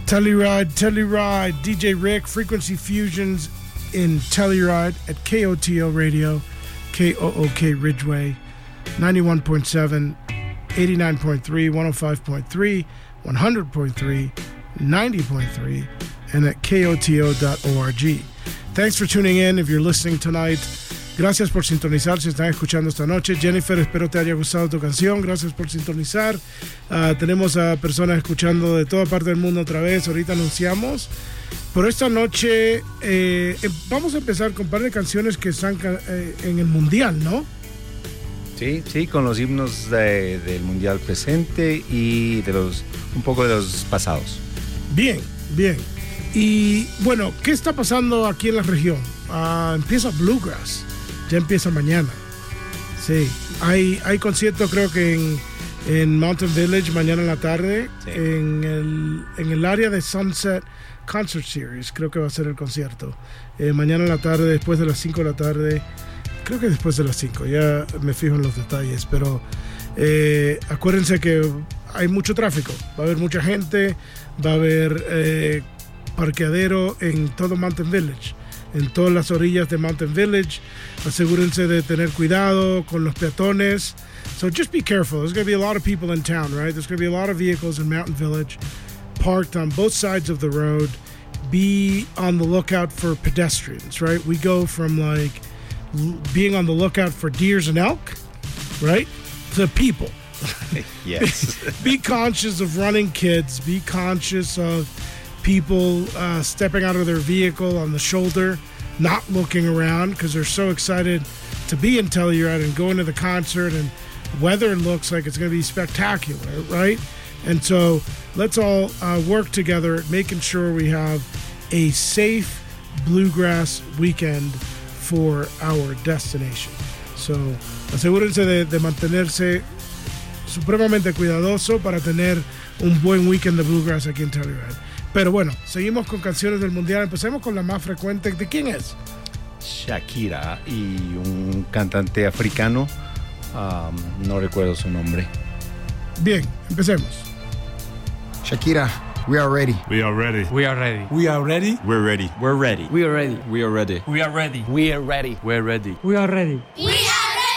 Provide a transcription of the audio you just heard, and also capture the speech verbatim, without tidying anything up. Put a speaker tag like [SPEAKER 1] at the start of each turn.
[SPEAKER 1] Telluride, Telluride, D J Rick, Frequency Fusions in Telluride at K O T O Radio, K O O K Ridgeway, ninety-one point seven, eighty-nine point three, one oh five point three, one hundred point three, ninety point three, and at K O T O dot org. Thanks for tuning in if you're listening tonight. Gracias por sintonizar si están escuchando esta noche. Jennifer, espero te haya gustado tu canción. Gracias por sintonizar. Uh, tenemos a personas escuchando de toda parte del mundo otra vez. Ahorita anunciamos. Pero esta noche eh, vamos a empezar con un par de canciones que están eh, en el Mundial, ¿no?
[SPEAKER 2] Sí, sí, con los himnos de, del Mundial presente y de los un poco de los pasados.
[SPEAKER 1] Bien, bien. Y bueno, ¿qué está pasando aquí en la región? Uh, empieza Bluegrass. Ya empieza mañana. Sí. Hay, hay concierto creo que en, en Mountain Village mañana en la tarde. Sí. En el, en el área de Sunset Concert Series creo que va a ser el concierto. Eh, mañana en la tarde, después de las cinco de la tarde. Creo que después de las cinco. Ya me fijo en los detalles. Pero eh, acuérdense que hay mucho tráfico. Va a haber mucha gente. Va a haber eh, parqueadero en todo Mountain Village. En todas las orillas de Mountain Village. Asegúrense de tener cuidado con los peatones. So just be careful. There's going to be a lot of people in town, right? There's going to be a lot of vehicles in Mountain Village parked on both sides of the road. Be on the lookout for pedestrians, right? We go from like being on the lookout for deers and elk, right? To people.
[SPEAKER 2] Yes.
[SPEAKER 1] Be conscious of running kids. Be conscious of people uh, stepping out of their vehicle on the shoulder, not looking around because they're so excited to be in Telluride and going to the concert, and weather looks like it's going to be spectacular, right? And so let's all uh, work together at making sure we have a safe bluegrass weekend for our destination. So asegúrense de, de mantenerse supremamente cuidadoso para tener un buen weekend de bluegrass aquí en Telluride. Pero bueno, seguimos con canciones del Mundial. Empecemos con la más frecuente. ¿De quién es?
[SPEAKER 2] Shakira y un cantante africano. Um, no recuerdo su nombre.
[SPEAKER 1] Bien, empecemos.
[SPEAKER 3] Shakira, we are ready.
[SPEAKER 4] We are ready.
[SPEAKER 5] We are ready.
[SPEAKER 4] We are ready.
[SPEAKER 6] We're ready.
[SPEAKER 5] We're ready.
[SPEAKER 6] We are ready.
[SPEAKER 5] We are ready.
[SPEAKER 6] We are ready.
[SPEAKER 5] We are ready.
[SPEAKER 6] We're ready.
[SPEAKER 5] We are ready.
[SPEAKER 7] We are ready.